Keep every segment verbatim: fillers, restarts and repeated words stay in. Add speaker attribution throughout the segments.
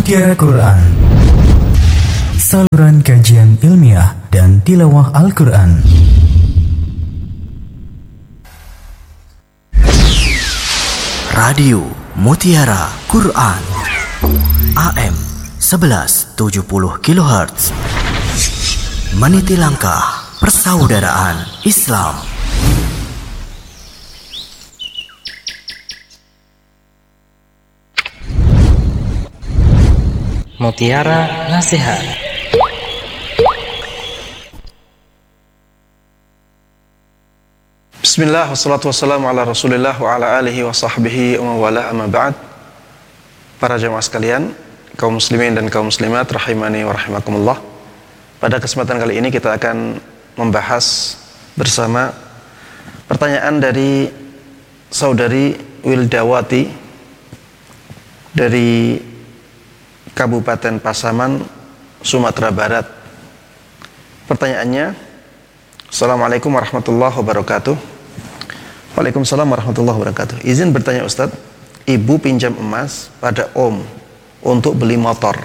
Speaker 1: Mutiara Quran, saluran kajian ilmiah dan tilawah Al-Quran.
Speaker 2: Radio Mutiara Quran A M sebelas tujuh puluh kilohertz, meniti langkah persaudaraan Islam.
Speaker 3: Mutiara Nasihat.
Speaker 4: Bismillah, wassalatu wassalamu ala rasulillah wa ala alihi wa sahbihi wa wala amma ba'd. Para jamaah sekalian, kaum muslimin dan kaum muslimat rahimani wa rahimakumullah. Pada kesempatan kali ini kita akan membahas bersama pertanyaan dari saudari Wildawati dari Kabupaten Pasaman, Sumatera Barat. Pertanyaannya, Assalamualaikum warahmatullahi wabarakatuh. Waalaikumsalam warahmatullahi wabarakatuh. Izin bertanya Ustadz, ibu pinjam emas pada om untuk beli motor.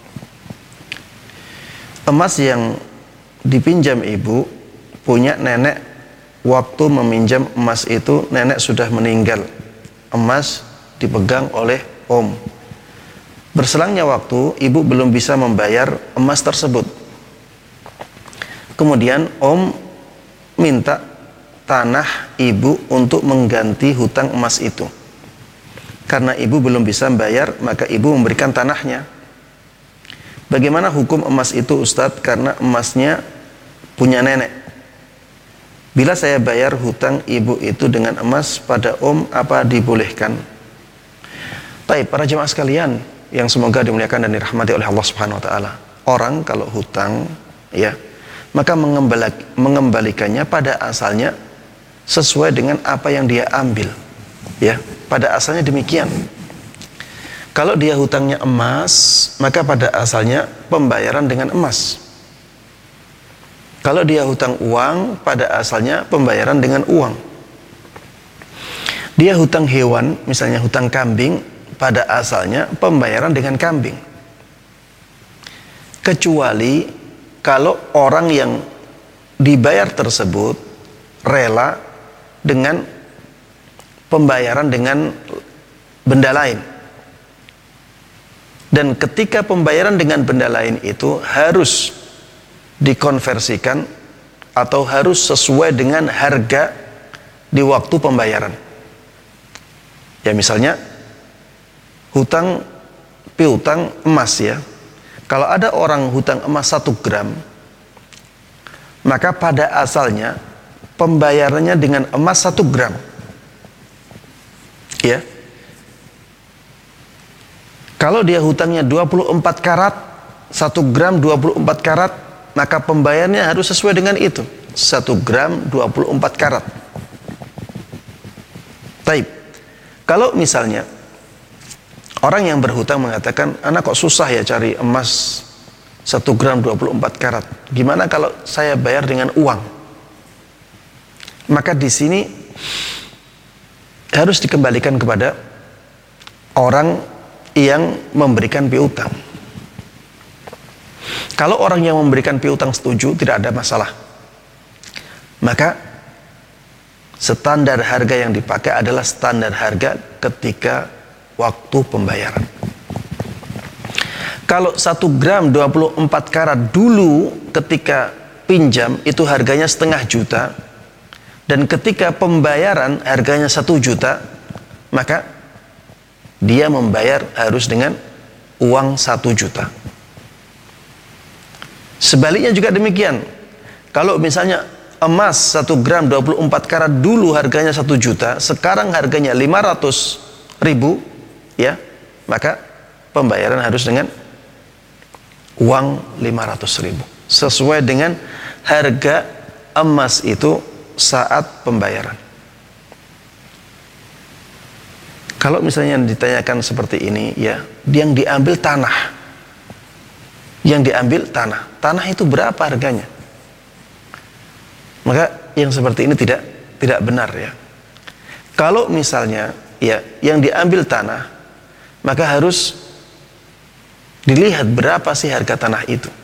Speaker 4: Emas yang dipinjam ibu punya nenek. Waktu meminjam emas itu nenek sudah meninggal. Emas dipegang oleh om. Berselangnya waktu, ibu belum bisa membayar emas tersebut. Kemudian om minta tanah ibu untuk mengganti hutang emas itu. Karena ibu belum bisa membayar, maka ibu memberikan tanahnya. Bagaimana hukum emas itu Ustadz? Karena emasnya punya nenek. Bila saya bayar hutang ibu itu dengan emas pada om, apa dibolehkan? Baik, para jemaah sekalian yang semoga dimuliakan dan dirahmati oleh Allah Subhanahu wa taala. Orang kalau hutang, ya, maka mengembalikannya pada asalnya sesuai dengan apa yang dia ambil. Ya, pada asalnya demikian. Kalau dia hutangnya emas, maka pada asalnya pembayaran dengan emas. Kalau dia hutang uang, pada asalnya pembayaran dengan uang. Dia hutang hewan, misalnya hutang kambing, pada asalnya pembayaran dengan kambing. Kecuali kalau orang yang dibayar tersebut rela dengan pembayaran dengan benda lain. Dan ketika pembayaran dengan benda lain itu harus dikonversikan atau harus sesuai dengan harga di waktu pembayaran. Ya, misalnya hutang piutang emas, ya. Kalau ada orang hutang emas satu gram, maka pada asalnya pembayarannya dengan emas satu gram. Ya. Kalau dia hutangnya dua puluh empat karat, satu gram dua puluh empat karat, maka pembayarannya harus sesuai dengan itu. satu gram dua puluh empat karat. Taib. Kalau misalnya orang yang berhutang mengatakan, anak kok susah ya cari emas satu gram dua puluh empat karat. Gimana kalau saya bayar dengan uang? Maka di sini harus dikembalikan kepada orang yang memberikan piutang. Kalau orang yang memberikan piutang setuju, tidak ada masalah. Maka standar harga yang dipakai adalah standar harga ketika waktu pembayaran. Kalau satu gram dua puluh empat karat dulu ketika pinjam itu harganya setengah juta, dan ketika pembayaran harganya satu juta, maka dia membayar harus dengan uang satu juta. Sebaliknya juga demikian. Kalau misalnya emas satu gram dua puluh empat karat dulu harganya satu juta, sekarang harganya lima ratus ribu, ya, maka pembayaran harus dengan uang lima ratus ribu sesuai dengan harga emas itu saat pembayaran. Kalau misalnya ditanyakan seperti ini, ya, yang diambil tanah, yang diambil tanah, tanah itu berapa harganya? Maka yang seperti ini tidak tidak benar, ya. Kalau misalnya, ya, yang diambil tanah, maka harus Dilihat berapa sih harga tanah itu.